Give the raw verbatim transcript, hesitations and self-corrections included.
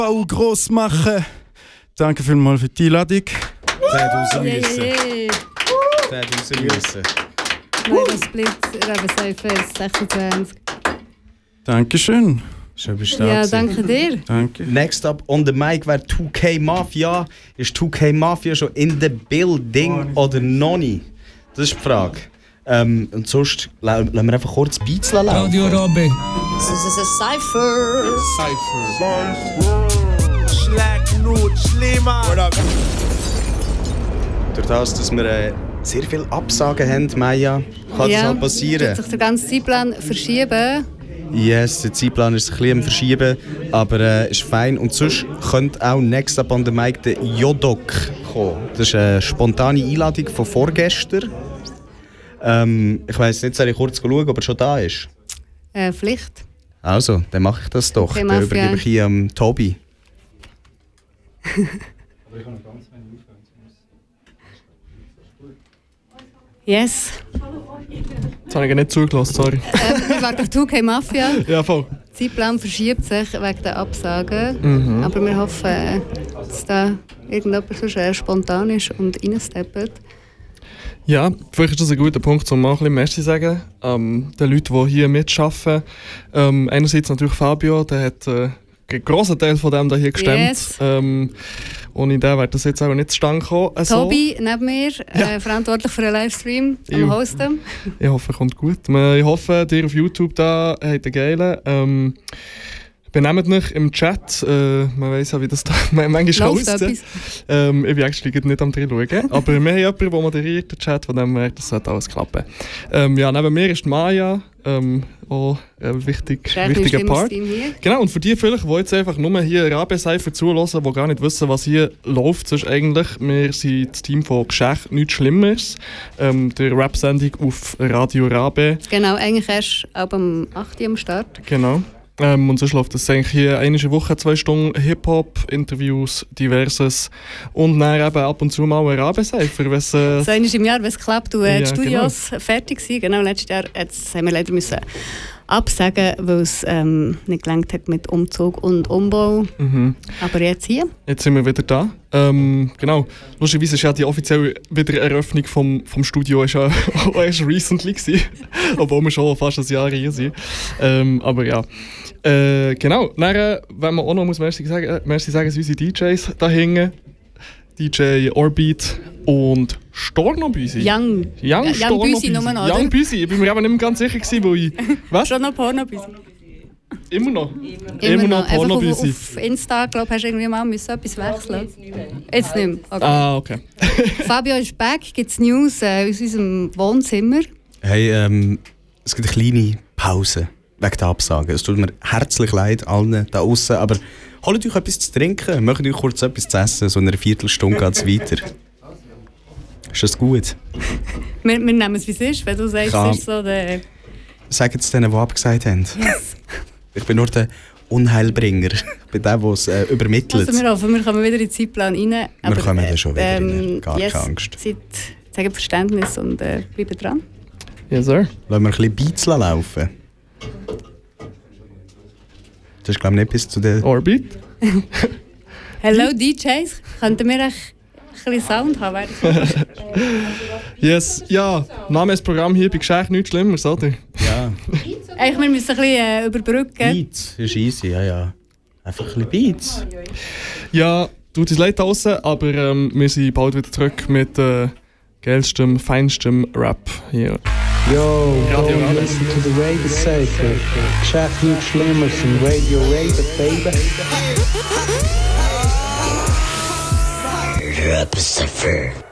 Bau gross machen. Danke vielmals für die Einladung. Der hat raus müssen. Yeah, yeah. Der hat raus müssen. Nein, Split, Rabencyphers sechsundzwanzig. Dankeschön. Schön bist du da Ja, gewesen. danke dir. Danke. Next up on the mic wäre two K Mafia. Ist two K Mafia schon in the building oder noch nicht? Das ist die Frage. Ähm, und sonst la- lassen wir einfach kurz Beats laufen. Radio Robbe. Das ist ein Cypher. Durch das, dass wir äh, sehr viele Absagen haben, Maya, kann das auch passieren. Wird sich der ganze Zeitplan verschieben. Yes, der Zeitplan ist ein bisschen am Verschieben, aber äh, ist fein. Und sonst könnte auch next up on the mic der Jodok kommen. Das ist eine spontane Einladung von vorgestern. Ähm, ich weiss nicht, soll ich kurz schauen, ob er schon da ist? Äh, Pflicht. Also, dann mache ich das doch. Okay, Dann Mafia. übergebe ich hier am Tobi. Yes. Jetzt habe ich nicht zugelassen, sorry. Ähm, wir warten auf two K Mafia. Ja, voll. Der Zeitplan verschiebt sich wegen der Absagen. Mhm. Aber wir hoffen, äh, dass da irgendjemand so schnell spontan ist und reinsteppt. Ja, vielleicht ist das ein guter Punkt, um mal ein bisschen Merci zu sagen. Ähm, den Leuten, die hier mitarbeiten. Ähm, einerseits natürlich Fabio, der hat äh, einen grossen Teil von dem da hier gestemmt. Yes. Ähm, ohne den wäre das jetzt auch nicht zustande gekommen. Also, Tobi neben mir, Ja. äh, verantwortlich für den Livestream, Jo. am Hosten. ich hoffe, es kommt gut. Ich hoffe, ihr auf YouTube da habt einen geilen. Ähm, benehmt euch im Chat. Äh, man weiss ja, wie das da manchmal Läuft aussieht. etwas? Ähm, ich bin eigentlich nicht am drin schauen. Aber wir haben jemanden, der moderiert den Chat, von dem her, das sollte alles klappen. Ähm, ja, neben mir ist die Maya, ähm, auch ein wichtig, Sehr wichtiger stimmt das Part. Team hier. Genau, und für die vielleicht, die jetzt einfach nur hier Rabe-Cypher zuhören, die gar nicht wissen, was hier läuft, sonst eigentlich, wir sind das Team von «Geschächt nichts Schlimmeres», ähm, der Rap-Sendung auf Radio Rabe. Genau, eigentlich erst ab am acht Uhr am Start. Genau. Ähm, und sonst läuft das eigentlich hier eine Woche, zwei Stunden Hip-Hop, Interviews, Diverses und dann eben ab und zu mal ein Rabe-Cypher, wenn es... Äh, So einmal im Jahr, wenn es klappt und äh, die Ja, Studios fertig sind. Genau, letztes Jahr jetzt haben wir leider müssen absagen, weil es ähm, nicht gelangt hat mit Umzug und Umbau. mhm. Aber jetzt hier. Jetzt sind wir wieder da. Ähm, genau. Lustigerweise ist ja die offizielle Wiedereröffnung vom, vom Studio ist ja auch erst recently gewesen, obwohl wir schon fast ein Jahr hier sind. Ähm, aber ja. Äh, genau. Dann, äh, wenn man auch noch muss Merci sagen, äh, Merci sagen, sind unsere D Js da hinten. D J Orbit und Stornobüsi. Young. Young Ja, Young Stornobüsi. Büsi nur noch, oder? Young Büsi. Ich bin mir eben nicht mehr ganz sicher gewesen, wo ich... Was? Schon noch Pornobüsi. Immer noch? Immer noch. Einfach auf, Pornobüsi. auf Insta, glaube ich, hast du irgendwie mal müssen etwas wechseln. Jetzt nicht mehr. Okay. Ah, okay. Fabio ist back. Gibt es News äh, aus unserem Wohnzimmer? Hey, ähm, es gibt eine kleine Pause wegen der Absagen. Es tut mir herzlich leid, allen da außen, aber holt euch etwas zu trinken, macht euch kurz etwas zu essen, so in einer Viertelstunde geht es weiter. Ist das gut? Wir, wir nehmen es, wie es ist. Wenn du sagst, Ja. es ist so der... Sagt es denen, die abgesagt haben. Yes. Ich bin nur der Unheilbringer. Ich bin der, der es äh, übermittelt. Also wir hoffen, wir kommen wieder in den Zeitplan rein. Wir kommen dann schon wieder rein. ähm, Gar yes, keine Angst. Seid, zeigt Verständnis und äh, bleibt dran. Yes, sir. Lassen wir ein bisschen Beats laufen. Das ist, glaube ich, nicht bis zu der... Orbit. Hello D Js, könnten wir echt ein bisschen Sound haben? während- Yes, ja, Name des Programms hier bei Geschäft nichts Schlimmeres, oder? Ja, Eigentlich, wir müssen ein bisschen äh, überbrücken. Beats ist easy, ja, ja. Einfach ein bisschen Beats. Ja, tut uns leid draussen, aber ähm, wir sind bald wieder zurück mit äh, geilstem, feinstem Rap hier. Yo, Radio go Rabe. listen to the Rabe Cypher. Check Luke Schlimmers and Radio Rabe, baby. Rap Cypher.